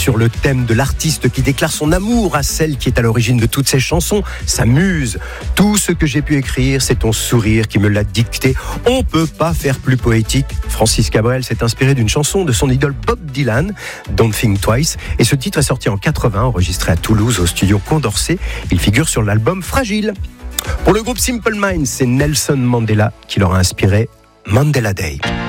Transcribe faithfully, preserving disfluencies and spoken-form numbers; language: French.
sur le thème de l'artiste qui déclare son amour à celle qui est à l'origine de toutes ses chansons, sa muse. Tout ce que j'ai pu écrire, c'est ton sourire qui me l'a dicté. On peut pas faire plus poétique. Francis Cabrel s'est inspiré d'une chanson de son idole Bob Dylan, Don't Think Twice, et ce titre est sorti en quatre-vingts, enregistré à Toulouse au studio Condorcet. Il figure sur l'album Fragile. Pour le groupe Simple Minds, c'est Nelson Mandela qui leur a inspiré Mandela Day.